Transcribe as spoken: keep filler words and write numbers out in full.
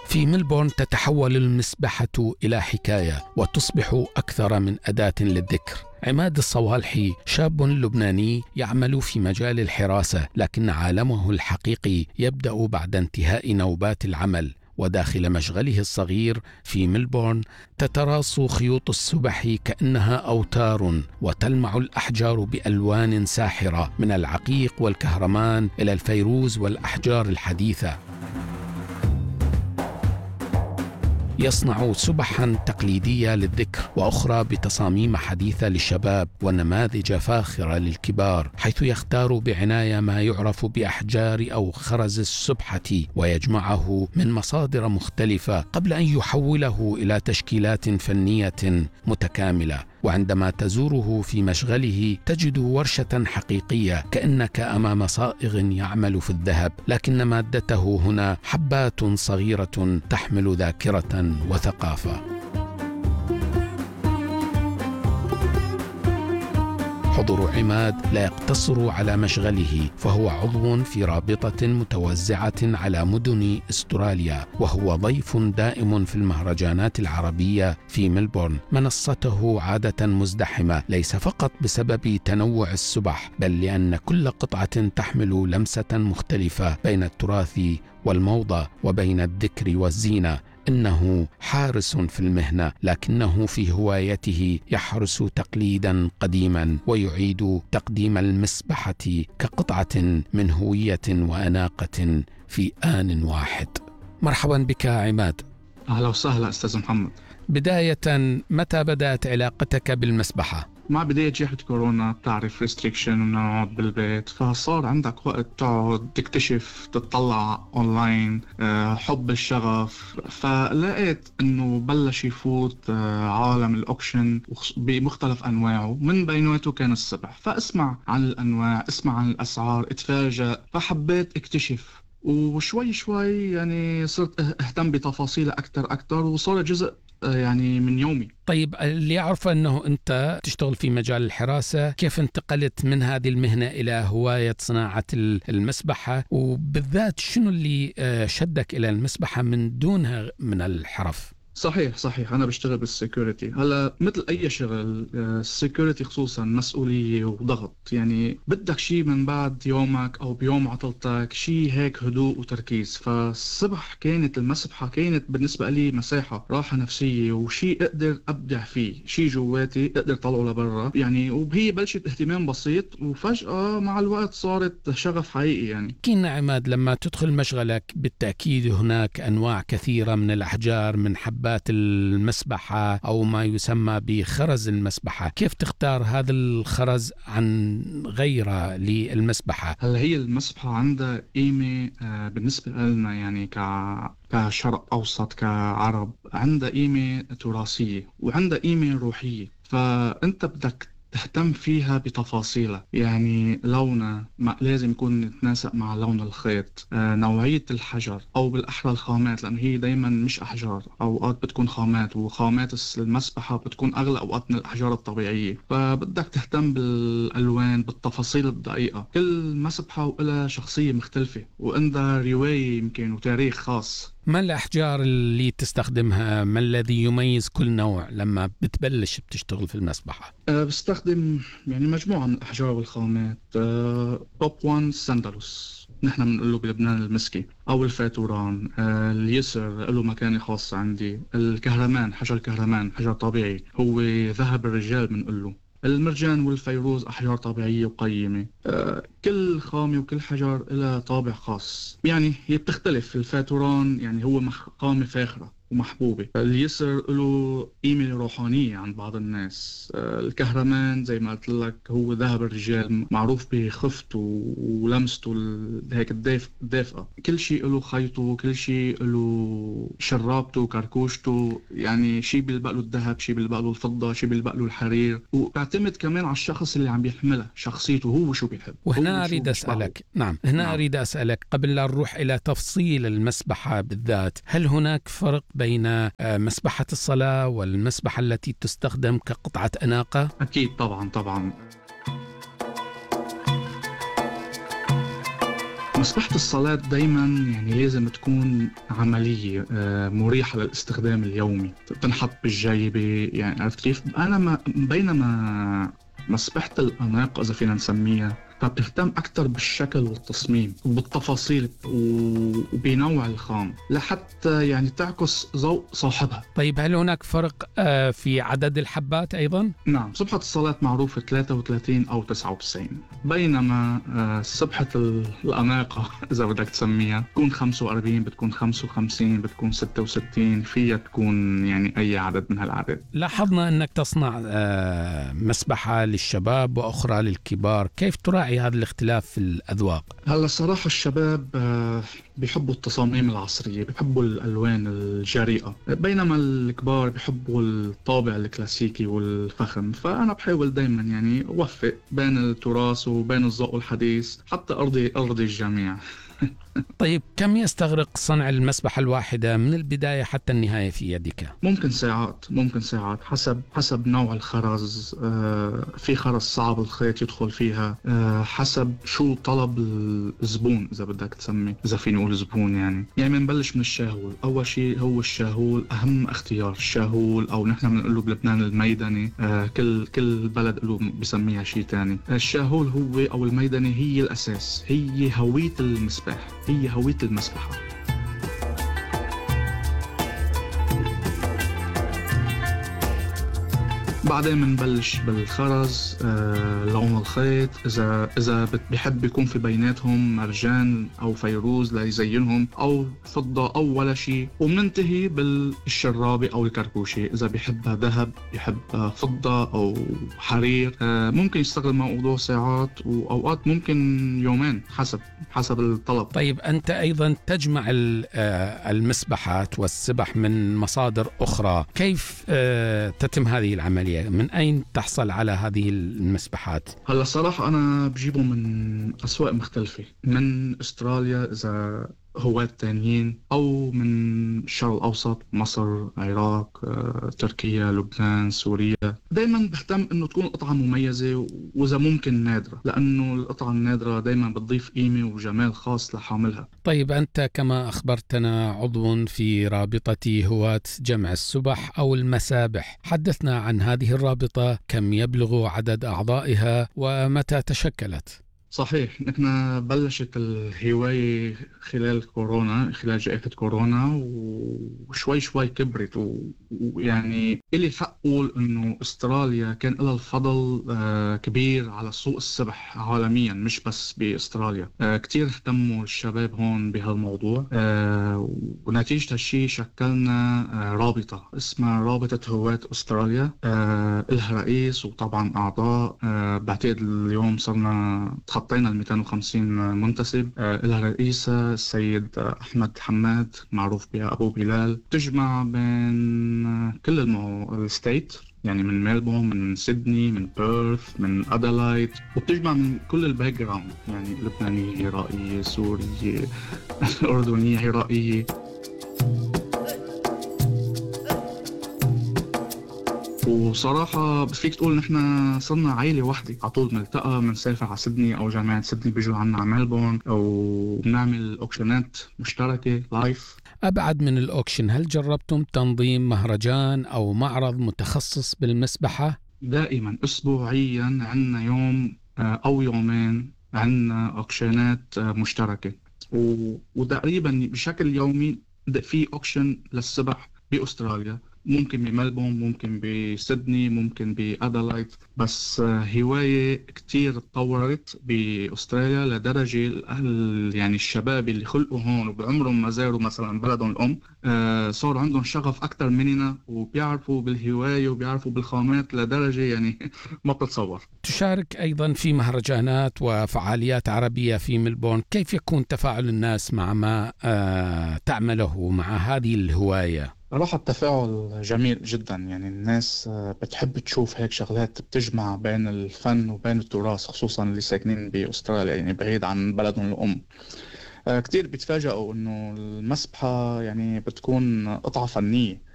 في ملبورن تتحول المسبحة إلى حكاية وتصبح أكثر من أداة للذكر. عماد الصوالحي شاب لبناني يعمل في مجال الحراسة، لكن عالمه الحقيقي يبدأ بعد انتهاء نوبات العمل. وداخل مشغله الصغير في ملبورن تتراص خيوط السبح كأنها أوتار، وتلمع الأحجار بألوان ساحرة من العقيق والكهرمان إلى الفيروز والأحجار الحديثة. يصنع سبحا تقليدية للذكر وأخرى بتصاميم حديثة للشباب ونماذج فاخرة للكبار، حيث يختار بعناية ما يعرف بأحجار أو خرز السبحة ويجمعه من مصادر مختلفة قبل أن يحوله إلى تشكيلات فنية متكاملة. وعندما تزوره في مشغله تجد ورشة حقيقية كأنك أمام صائغ يعمل في الذهب، لكن مادته هنا حبات صغيرة تحمل ذاكرة وثقافة. حضور عماد لا يقتصر على مشغله، فهو عضو في رابطة متوزعة على مدن استراليا، وهو ضيف دائم في المهرجانات العربية في ملبورن. منصته عادة مزدحمة، ليس فقط بسبب تنوع السبح، بل لأن كل قطعة تحمل لمسة مختلفة بين التراث والموضة وبين الذكر والزينة. إنه حارس في المهنة، لكنه في هوايته يحرس تقليدا قديما ويعيد تقديم المسبحة كقطعة من هوية وأناقة في آن واحد. مرحبا بك عماد. أهلا وسهلا أستاذ محمد. بداية، متى بدأت علاقتك بالمسبحة؟ مع بداية جائحة كورونا بتعرف ريستريكشن ونقعد بالبيت، فصار عندك وقت تقعد تكتشف تطلع أونلاين، حب الشغف. فلقيت أنه بلش يفوت عالم الأوكشن بمختلف أنواعه، من بيناته كان السبح. فأسمع عن الأنواع، اسمع عن الأسعار، اتفاجأ، فحبيت اكتشف. وشوي شوي يعني صرت اهتم بتفاصيل أكتر أكتر، وصار جزء يعني من يومي. طيب، اللي يعرف أنه أنت تشتغل في مجال الحراسة، كيف انتقلت من هذه المهنة إلى هواية صناعة المسبحة؟ وبالذات شنو اللي شدك إلى المسبحة من دونها من الحرف؟ صحيح صحيح أنا بشتغل بالسيكوريتي. هلا مثل أي شغل السيكوريتي خصوصا مسؤولية وضغط، يعني بدك شيء من بعد يومك أو بيوم عطلتك، شيء هيك هدوء وتركيز. فالصبح كانت المسبحة كانت بالنسبة لي مساحة راحة نفسية وشيء أقدر أبدع فيه، شيء جواتي أقدر طلعه لبرا يعني. وهي بلشت اهتمام بسيط وفجأة مع الوقت صارت شغف حقيقي يعني. كينا عماد، لما تدخل مشغلك بالتأكيد هناك أنواع كثيرة من الأحجار، من حبات المسبحة أو ما يسمى بخرز المسبحة. كيف تختار هذا الخرز عن غيره للمسبحة؟ هلا هي المسبحة عندها قيمة بالنسبة لنا يعني ك كشرق أوسط كعرب، عندها قيمة تراثية وعندها قيمة روحية. فأنت بدك تهتم فيها بتفاصيلها، يعني لونها لازم يكون يتناسق مع لون الخيط، آه، نوعية الحجر أو بالأحرى الخامات، لأن هي دايما مش أحجار، أوقات بتكون خامات، وخامات المسبحة بتكون أغلى أوقات من الأحجار الطبيعية. فبدك تهتم بالألوان، بالتفاصيل الدقيقة. كل مسبحة وإلها شخصية مختلفة وعندها رواية يمكن وتاريخ خاص. ما الأحجار اللي تستخدمها؟ ما الذي يميز كل نوع لما بتبلش بتشتغل في المسبحة؟ أه بستخدم يعني مجموعة من الأحجار والخامات. أه توب وان ساندالوس، نحن بنقوله بلبنان المسكي، أو الفاتوران. أه اليسر له مكانة خاصة عندي. الكهرمان، حجر كهرمان حجر طبيعي، هو ذهب الرجال بنقوله. المرجان والفيروز أحجار طبيعية وقيمة. أه كل خامة وكل حجر لها طابع خاص، يعني هي بتختلف. الفاتوران يعني هو خامة فاخرة ومحبوبة. اليسر له قيمة روحانية عند بعض الناس. أه الكهرمان زي ما قلت لك هو ذهب الرجال، معروف بخفته ولمسته هيك الدافئة. كل شيء له خيطه، كل شيء له شرابته وكركوشته، يعني شيء بيلبق له الذهب، شيء بيلبق له الفضة، شيء بيلبق له الحرير. وتعتمد كمان على الشخص اللي عم يحملها، شخصيته هو شو بيحب. وهنا أريد أسألك نعم هنا نعم. أريد أسألك قبل لا نروح إلى تفصيل المسبحة بالذات، هل هناك فرق بين مسبحة الصلاة والمسبحة التي تستخدم كقطعة أناقة؟ أكيد طبعا طبعا. مسبحة الصلاة دايما يعني لازم تكون عملية آه، مريحة للاستخدام اليومي، تنحط بالجيبة، يعني عرفت كيف؟ أنا ما بينما مسبحة الأناقة إذا فينا نسميها فبتهتم أكتر بالشكل والتصميم وبالتفاصيل و- وبنوع الخام لحتى يعني تعكس ذوق صاحبها. طيب هل هناك فرق آه، في عدد الحبات أيضا؟ نعم، سبحة الصلاة معروفة ثلاثة وثلاثين أو تسعة وتسعين، بينما آه، سبحة ال- الأناقة إذا بدك تسميها بتكون خمسة وأربعين، بتكون خمسة وخمسين، بتكون ستة وستين، فيها تكون يعني أي عدد من هالعدد. لاحظنا أنك تصنع آه، مسبحة للشباب وأخرى للكبار، كيف تراعي هذا الاختلاف في الأذواق؟ هلا الصراحة الشباب آه، بيحبوا التصاميم العصرية، بيحبوا الألوان الجريئة، بينما الكبار بيحبوا الطابع الكلاسيكي والفخم. فأنا بحاول دايما يعني أوفق بين التراث وبين الذوق الحديث حتى أرضي أرضي الجميع. طيب كم يستغرق صنع المسبحة الواحدة من البداية حتى النهاية في يدك؟ ممكن ساعات ممكن ساعات حسب حسب نوع الخرز. آه، في خرز صعب الخيط يدخل فيها، آه، حسب شو طلب الزبون إذا بدك تسمي، إذا فيني أقول زبون يعني. يعني بنبلش من الشاهول. أول شيء هو الشاهول، أهم اختيار الشاهول، أو نحن بنقول له بلبنان الميدني. آه، كل كل بلد له بسميها شيء تاني. الشاهول هو أو الميدني هي الأساس، هي هوية المسبح، هي هوية المسبحة. بعدين بنبلش بالخرز، آه، لون الخيط، إذا إذا بت- بحب يكون في بيناتهم مرجان أو فيروز ليزينهم، أو فضة أو ولا شيء. وبننتهي بالشرابة أو الكركوشة، إذا بيحبها ذهب، بيحبها فضة أو حرير. آه، ممكن يستغل موضوع ساعات، وأوقات ممكن يومين حسب حسب الطلب. طيب أنت أيضا تجمع ال- آه، المسبحات والسبح من مصادر أخرى، كيف آه، تتم هذه العملية؟ من أين تحصل على هذه المسبحات؟ هلا الصراحة أنا بجيبه من أسواق مختلفة، من أستراليا إذا هواة تانيين، أو من الشرق الأوسط، مصر، العراق، آه، تركيا، لبنان، سوريا. دايما بهتم إنه تكون القطعة مميزة وإذا ممكن نادرة، لأنه القطعة النادرة دايما بتضيف قيمة وجمال خاص لحاملها. طيب أنت كما أخبرتنا عضو في رابطة هواة جمع السبح أو المسابح، حدثنا عن هذه الرابطة، كم يبلغ عدد أعضائها ومتى تشكلت؟ صحيح، نحن بلشت الهواية خلال كورونا، خلال جائحة كورونا، وشوي شوي كبرت. و- ويعني إلي حق أقول إنه أستراليا كان لها الفضل آه، كبير على سوق السبح عالميا، مش بس بأستراليا. آه، كتير اهتموا الشباب هون بهالموضوع، آه، ونتيجة هالشي شكلنا آه، رابطة اسمها رابطة هواة أستراليا. آه، إلها رئيس وطبعا أعضاء. آه، بعتقد اليوم صرنا تخطينا ال مئتين وخمسين منتسب. آه، لها رئيسة السيد أحمد حماد، معروف بأبو بلال، تجمع بين آه، كل المو... الستيت، يعني من ميلبورن، من سيدني، من بيرث، من أدلايد، وبتجمع من كل الباك جراوند، يعني لبنانية، عراقية، سورية، أردنية، عراقية. وصراحة فيك تقول نحن صرنا عائلة واحدة، على طول بنلتقى، بنسافر على سيدني أو جامعة سيدني بيجوا عنا على ميلبورن، أو بنعمل أوكشنات مشتركة لايف. أبعد من الأوكشن، هل جربتم تنظيم مهرجان أو معرض متخصص بالمسبحة؟ دائما أسبوعيا عنا يوم آه، أو يومين عنا أوكشنات آه، مشتركة، و... وتقريبا بشكل يومي د- في أوكشن للسبح بأستراليا، ممكن بملبون، ممكن بسيدني، ممكن بأدلايد. بس آه، هواية كتير تطورت بأستراليا لدرجة ال- يعني الشباب اللي خلقوا هون وبعمرهم ما زاروا مثلا بلدهم الأم، آه، صار عندهم شغف أكتر مننا، وبيعرفوا بالهواية وبيعرفوا بالخامات لدرجة يعني ما بتتصور. تشارك أيضا في مهرجانات وفعاليات عربية في ملبورن، كيف يكون تفاعل الناس مع ما آه تعمله مع هذه الهواية؟ صراحة التفاعل جميل جدا، يعني الناس آه، بتحب تشوف هيك شغلات بتجمع بين الفن وبين التراث، خصوصا اللي ساكنين بأستراليا يعني بعيد عن بلدهم الأم. آه، كتير بيتفاجئوا إنه المسبحة يعني بتكون قطعة فنية،